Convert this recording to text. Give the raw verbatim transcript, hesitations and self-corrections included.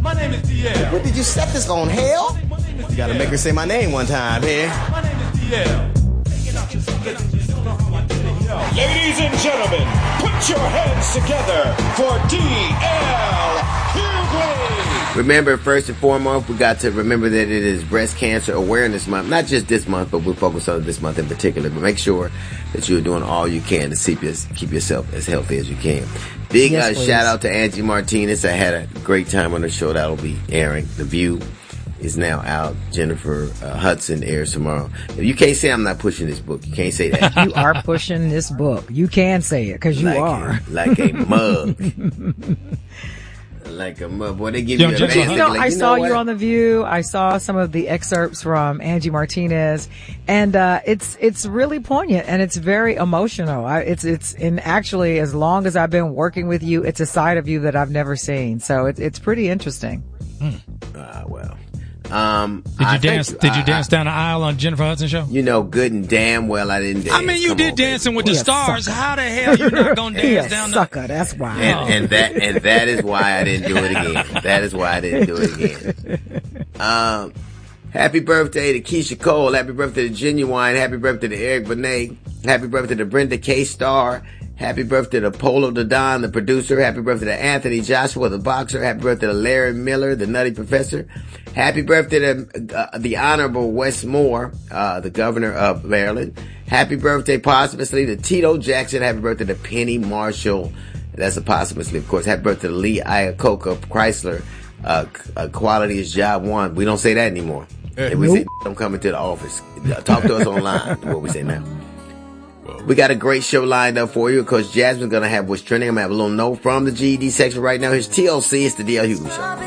My name is D L. What did you set this on, hell? You gotta make her say my name one time here. My name is D L. Ladies and gentlemen, put your hands together for D L Hughley. Remember, first and foremost, we got to remember that it is Breast Cancer Awareness Month. Not just this month, but we'll focus on this month in particular. But make sure that you're doing all you can to keep, your, keep yourself as healthy as you can. Big yes, uh, shout out to Angie Martinez. I had a great time on the show. That'll be airing. The View is now out. Jennifer uh, Hudson airs tomorrow. You can't say I'm not pushing this book. You can't say that. You are pushing this book. You can say it because you like are. A, like a mug. Like a mug. Boy, they give Yo, you a Jennifer, basic, You know, like, I you saw know you what? on The View. I saw some of the excerpts from Angie Martinez, and uh, it's it's really poignant and it's very emotional. I, it's it's and actually, as long as I've been working with you, it's a side of you that I've never seen. So it's it's pretty interesting. Ah, well. Um, Did you I dance? think- Did you I- dance I- down the aisle on Jennifer Hudson show? You know, good and damn well I didn't dance. I mean, you Come did on, Dancing baby. with the He a Stars. sucker. How the hell you not gonna He dance a down the? sucker. That's why. And, and that and that is why I didn't do it again. That is why I didn't do it again. Um, happy birthday to Keisha Cole. Happy birthday to Genuine. Happy birthday to Eric Benet. Happy birthday to Brenda K. Starr. Happy birthday to Polo Don, the producer. Happy birthday to Anthony Joshua, the boxer. Happy birthday to Larry Miller, the Nutty Professor. Happy birthday to uh, the Honorable Wes Moore, uh, the governor of Maryland. Happy birthday posthumously to Tito Jackson. Happy birthday to Penny Marshall. That's a posthumously, of course. Happy birthday to Lee Iacocca Chrysler. Uh, uh, quality is job one. We don't say that anymore. And we Nope. say, don't come into the office. Talk to us online. What we say now. We got a great show lined up for you because Jasmine's going to have what's trending. I'm going to have a little note from the G E D section right now. Here's T L C. It's the D L Hughley Show.